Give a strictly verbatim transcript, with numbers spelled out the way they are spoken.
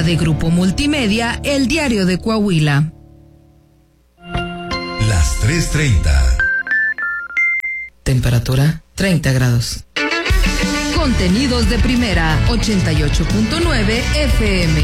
presenta de Grupo Multimedia El Diario de Coahuila. Las tres treinta. Temperatura treinta grados. Contenidos de primera, ochenta y ocho punto nueve F M.